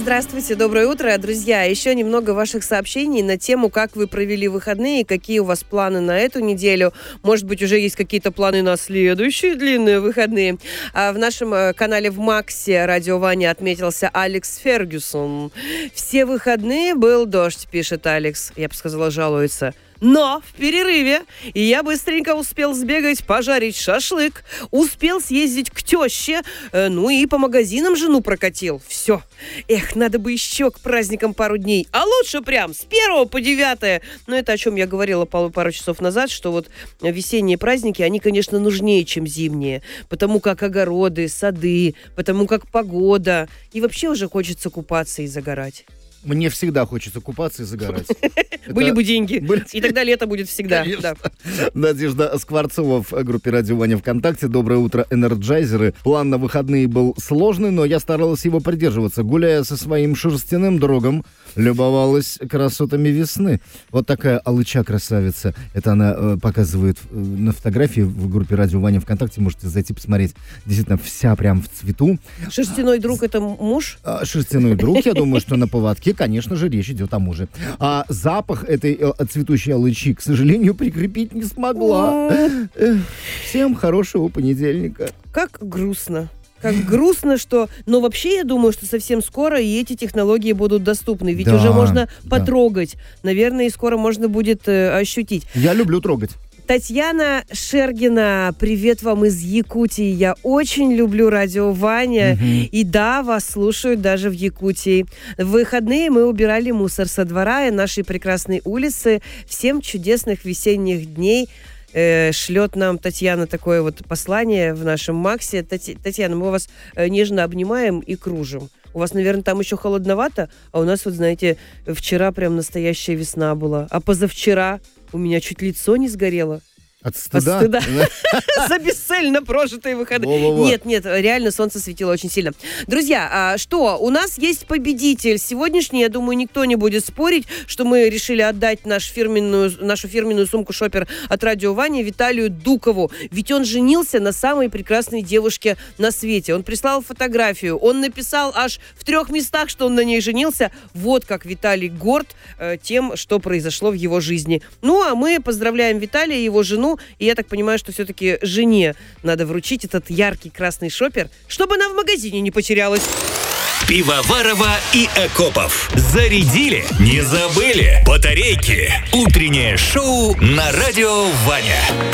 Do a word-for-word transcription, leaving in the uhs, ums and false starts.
здравствуйте, доброе утро, друзья. Еще немного ваших сообщений на тему, как вы провели выходные, какие у вас планы на эту неделю. Может быть, уже есть какие-то планы на следующие длинные выходные. А в нашем канале в Максе Радио Ваня отметился Алекс Фергюсон. Все выходные был дождь, пишет Алекс. Я бы сказала, жалуется. Но в перерыве я быстренько успел сбегать, пожарить шашлык, успел съездить к теще, ну и по магазинам жену прокатил. Все. Эх, надо бы еще к праздникам пару дней. А лучше прям с первого по девятое. Но это о чем я говорила пару, пару часов назад, что вот весенние праздники, они, конечно, нужнее, чем зимние. Потому как огороды, сады, потому как погода. И вообще уже хочется купаться и загорать. Мне всегда хочется купаться и загорать. Были бы деньги. И тогда лето будет всегда. Надежда Скворцова в группе Радио Ваня ВКонтакте. Доброе утро, энерджайзеры. План на выходные был сложный, но я старалась его придерживаться. Гуляя со своим шерстяным другом, любовалась красотами весны. Вот такая алыча-красавица. Это она э, показывает э, на фотографии в группе Радио Ваня ВКонтакте. Можете зайти посмотреть. Действительно, вся прям в цвету. Шерстяной друг — это муж? А, шерстяной друг, я думаю, что на поводке, конечно же, речь идет о муже. А запах этой э, цветущей алычи, к сожалению, прикрепить не смогла. Всем хорошего понедельника. Как грустно. Как грустно, что... Но вообще, я думаю, что совсем скоро и эти технологии будут доступны. Ведь да, уже можно да. потрогать. Наверное, и скоро можно будет э, ощутить. Я люблю трогать. Татьяна Шергина, привет вам из Якутии. Я очень люблю Радио Ваня. Угу. И да, вас слушают даже в Якутии. В выходные мы убирали мусор со двора и нашей прекрасной улицы. Всем чудесных весенних дней. Э, шлет нам Татьяна такое вот послание в нашем Максе. Тати, Татьяна, мы вас э, нежно обнимаем и кружим. У вас, наверное, там еще холодновато, а у нас, вот знаете, вчера прям настоящая весна была. А позавчера у меня чуть лицо не сгорело. От стыда? От стыда. За бесцельно прожитые выходные. Во-во-во. Нет, нет, реально солнце светило очень сильно. Друзья, а что, у нас есть победитель. Сегодняшний, я думаю, никто не будет спорить, что мы решили отдать наш фирменную, нашу фирменную сумку шопер от Радио Ваня Виталию Дукову. Ведь он женился на самой прекрасной девушке на свете. Он прислал фотографию. Он написал аж в трех местах, что он на ней женился. Вот как Виталий горд э, тем, что произошло в его жизни. Ну, а мы поздравляем Виталия и его жену. И я так понимаю, что все-таки жене надо вручить этот яркий красный шопер, чтобы она в магазине не потерялась. Пивоварова и Акопов. Зарядили? Не забыли? Батарейки. Утреннее шоу на Радио Ваня.